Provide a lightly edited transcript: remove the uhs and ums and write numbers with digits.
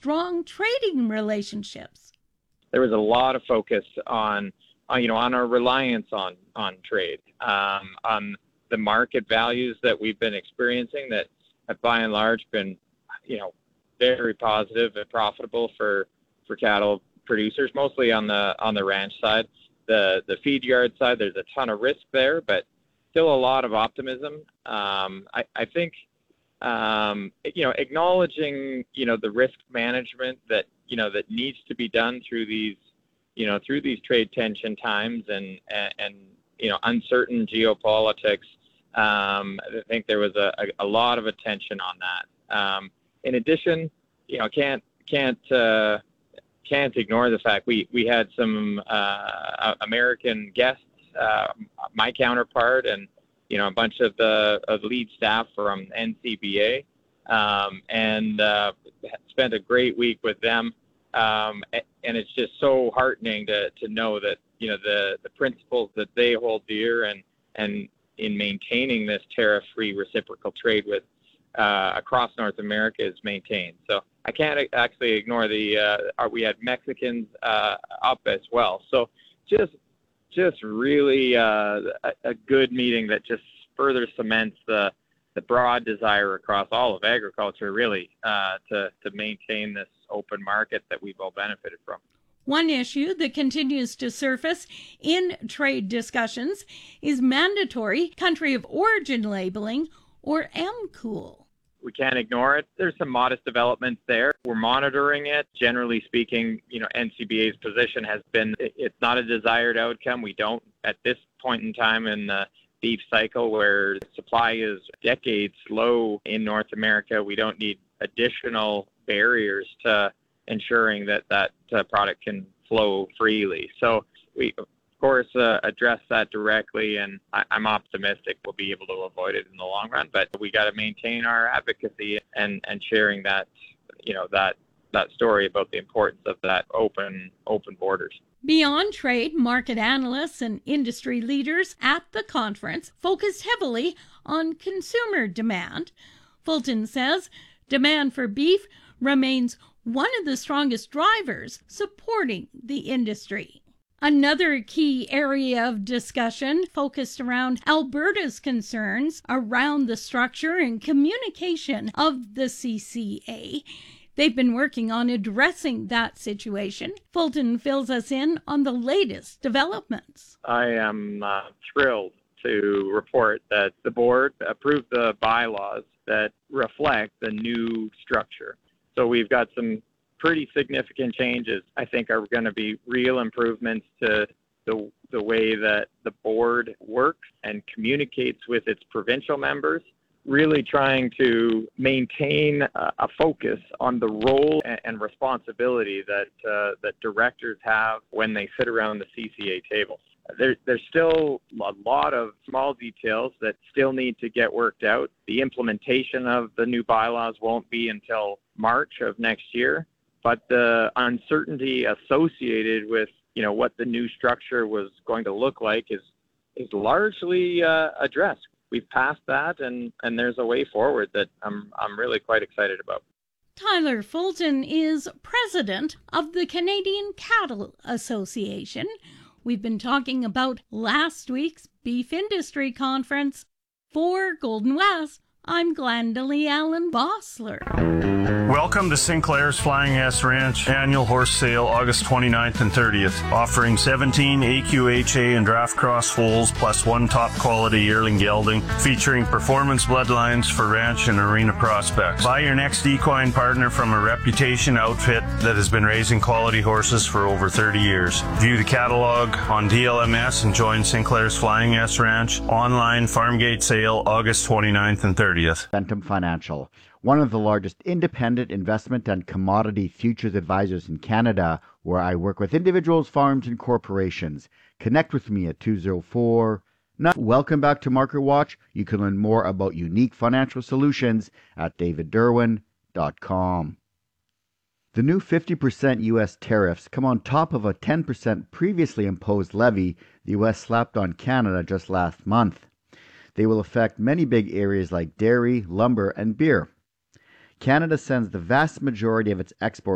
strong trading relationships. There was a lot of focus on our reliance on trade, on the market values that we've been experiencing that have by and large been, very positive and profitable for cattle producers, mostly on the ranch side. The feed yard side, there's a ton of risk there, but still a lot of optimism. I think, acknowledging, the risk management that needs to be done through these trade tension times and uncertain geopolitics. I think there was a lot of attention on that. In addition, can't ignore the fact we had some American guests, my counterpart, and a bunch of the lead staff from NCBA, and spent a great week with them. And it's just so heartening to know that the principles that they hold dear and in maintaining this tariff-free reciprocal trade with across North America is maintained. So I can't actually ignore we had Mexicans up as well. So just really a good meeting that just further cements the broad desire across all of agriculture, really, to maintain this open market that we've all benefited from. One issue that continues to surface in trade discussions is mandatory country of origin labeling, or MCOOL. We can't ignore it. There's some modest developments there. We're monitoring it. Generally speaking, NCBA's position has been it's not a desired outcome. We don't, at this point in time in the beef cycle where supply is decades low in North America, we don't need additional barriers to ensuring that product can flow freely. So we, of course, address that directly, and I'm optimistic we'll be able to avoid it in the long run. But we got to maintain our advocacy and sharing that story about the importance of that open borders. Beyond trade, market analysts and industry leaders at the conference focused heavily on consumer demand. Fulton says demand for beef remains one of the strongest drivers supporting the industry. Another key area of discussion focused around Alberta's concerns around the structure and communication of the CCA. They've been working on addressing that situation. Fulton fills us in on the latest developments. I am thrilled to report that the board approved the bylaws that reflect the new structure. So we've got some pretty significant changes, I think, are going to be real improvements to the way that the board works and communicates with its provincial members, really trying to maintain a focus on the role and responsibility that directors have when they sit around the CCA table. There's still a lot of small details that still need to get worked out. The implementation of the new bylaws won't be until March of next year, but the uncertainty associated with what the new structure was going to look like is largely addressed. We've passed that, and there's a way forward that I'm really quite excited about. Tyler Fulton is president of the Canadian Cattle Association. We've been talking about last week's beef industry conference. For Golden West, I'm Glendalee Allen Bossler. Welcome to Sinclair's Flying S Ranch annual horse sale, August 29th and 30th, offering 17 AQHA and draft cross foals plus one top quality yearling gelding, featuring performance bloodlines for ranch and arena prospects. Buy your next equine partner from a reputation outfit that has been raising quality horses for over 30 years. View the catalog on DLMS and join Sinclair's Flying S Ranch online farm gate sale, August 29th and 30th. Ventum Financial, one of the largest independent investment and commodity futures advisors in Canada, where I work with individuals, farms, and corporations. Connect with me at 204. Welcome back to Market Watch. You can learn more about unique financial solutions at davidderwin.com. The new 50% U.S. tariffs come on top of a 10% previously imposed levy the U.S. slapped on Canada just last month. They will affect many big areas like dairy, lumber, and beer. Canada sends the vast majority of its exports